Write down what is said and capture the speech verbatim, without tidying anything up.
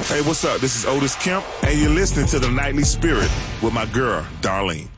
Hey, what's up? This is Otis Kemp, and you're listening to The Nightly Spirit with my girl, Darlene.